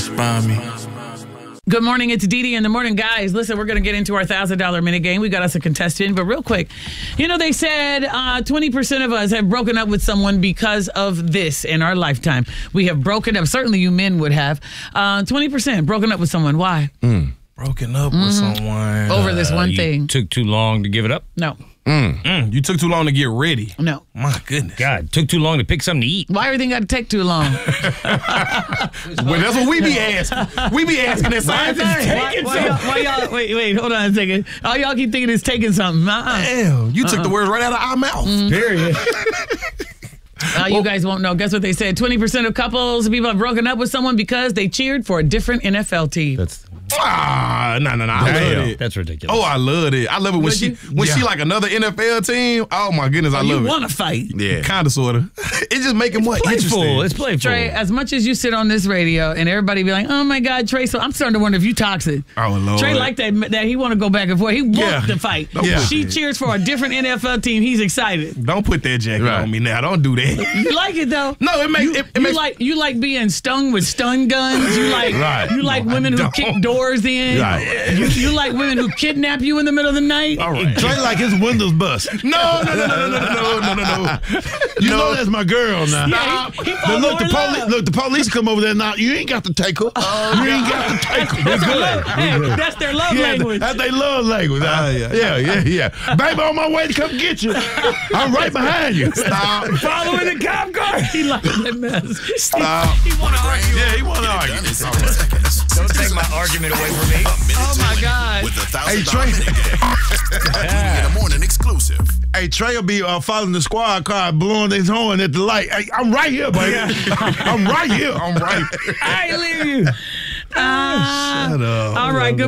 Inspire me. Good morning, it's Dee Dee in the morning. Guys, listen, we're going to get into our $1,000 minute game. We got us a contestant, but real quick, they said 20% of us have broken up with someone because of this in our lifetime. We have broken up. Certainly you men would have. 20% broken up with someone. Why? Broken up with someone. Over this one thing. Took too long to give it up? No. You took too long to get ready. No. My goodness. God, took too long to pick something to eat. Why everything got to take too long? Well, that's what we be asking. We be asking that same thing. Why y'all, wait, hold on a second. All y'all keep thinking it's taking something. Damn, you took the words right out of our mouth. Period. You guys won't know. Guess what they said? 20% of people have broken up with someone because they cheered for a different NFL team. That's No. I love it. That's ridiculous. Oh, I love it. I love it when she like another NFL team. Oh my goodness, I love it. You want to fight? Yeah, kind of, sort of. It just make it more interesting. It's playful. Trey, as much as you sit on this radio and everybody be like, "Oh my God, Trey," so I'm starting to wonder if you toxic. Oh Lord. Trey like that he want to go back and forth. He wants to fight. Yeah. She cheers for a different NFL team. He's excited. Don't put that jacket on me now. Don't do that. You like it though. No, it makes you like being stung with stun guns. You like women who kick doors in. Right. You like women who kidnap you in the middle of the night. All right. Trey like his windows bust. No. You know that's my girl now. Yeah, he But look, the police come over there now. You ain't got to take her. You ain't got to take her. That's their love language. That's their love language. Yeah. Baby, on my way to come get you. I'm right behind you. Stop. Following the cop car. He likes that mess. Stop. He want to argue. Yeah, he want to argue. Don't take my argument away from me. Oh my God. With the Hey, $1,000 Trey. minute game. In the morning exclusive. Hey, Trey will be following the squad car, blowing his horn at the light. Hey, I'm right here, baby. I'm right here. I'm right. I ain't leave you. Shut up. All right, good